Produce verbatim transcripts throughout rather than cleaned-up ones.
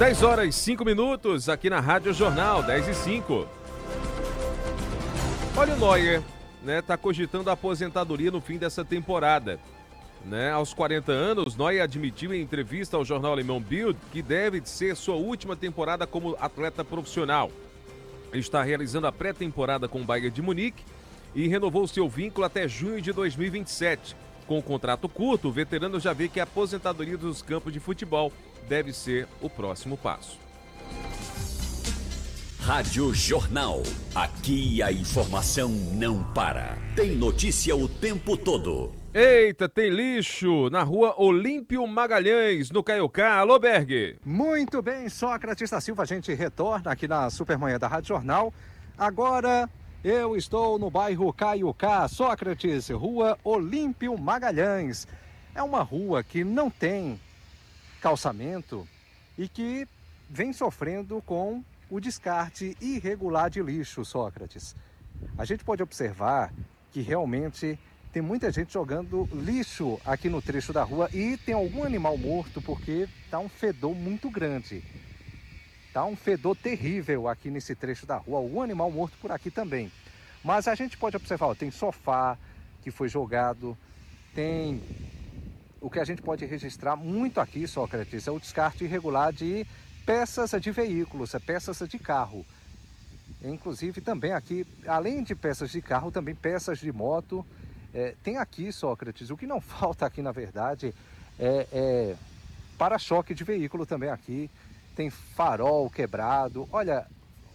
dez horas e cinco minutos aqui na Rádio Jornal, dez e cinco. Olha o Neuer, né, tá cogitando a aposentadoria no fim dessa temporada. Né, aos quarenta anos, Neuer admitiu em entrevista ao jornal alemão Bild que deve ser sua última temporada como atleta profissional. Ele está realizando a pré-temporada com o Bayern de Munique e renovou seu vínculo até junho de dois mil e vinte e sete. Com um contrato curto, o veterano já vê que a aposentadoria dos campos de futebol deve ser o próximo passo. Rádio Jornal. Aqui a informação não para. Tem notícia o tempo todo. Eita, tem lixo na rua Olímpio Magalhães, no Caiocá. Alô, Berg. Muito bem, Sócrates da Silva, a gente retorna aqui na Supermanhã da Rádio Jornal. Agora eu estou no bairro Caiocá, Sócrates, rua Olímpio Magalhães. É uma rua que não tem calçamento e que vem sofrendo com o descarte irregular de lixo, Sócrates. A gente pode observar que realmente tem muita gente jogando lixo aqui no trecho da rua e tem algum animal morto porque tá um fedor muito grande. Tá um fedor terrível aqui nesse trecho da rua, algum animal morto por aqui também. Mas a gente pode observar, ó, tem sofá que foi jogado, tem o que a gente pode registrar muito aqui, Sócrates, é o descarte irregular de peças de veículos, peças de carro. Inclusive também aqui, além de peças de carro, também peças de moto. É, tem aqui, Sócrates, o que não falta aqui na verdade é, é para-choque de veículo também aqui. Tem farol quebrado, olha,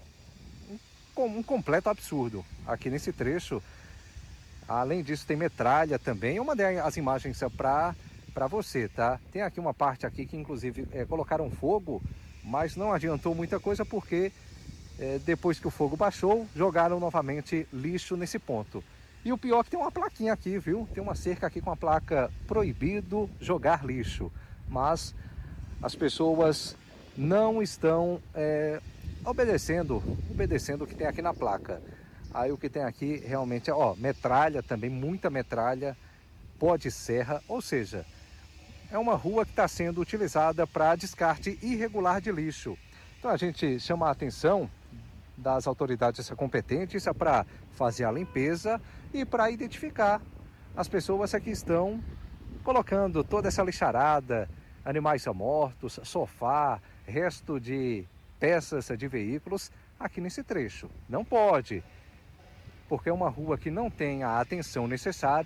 um, um completo absurdo aqui nesse trecho. Além disso tem metralha também. Eu mandei as imagens para para você, tá? Tem aqui uma parte aqui que inclusive é, colocaram fogo, mas não adiantou muita coisa porque é, depois que o fogo baixou, jogaram novamente lixo nesse ponto. E o pior é que tem uma plaquinha aqui, viu? Tem uma cerca aqui com a placa proibido jogar lixo. Mas as pessoas não estão é, obedecendo, obedecendo o que tem aqui na placa. Aí o que tem aqui realmente é, ó, metralha também, muita metralha, pó de serra, ou seja, é uma rua que está sendo utilizada para descarte irregular de lixo. Então a gente chama a atenção das autoridades competentes para fazer a limpeza e para identificar as pessoas que estão colocando toda essa lixarada, animais mortos, sofá, resto de peças de veículos aqui nesse trecho. Não pode, porque é uma rua que não tem a atenção necessária.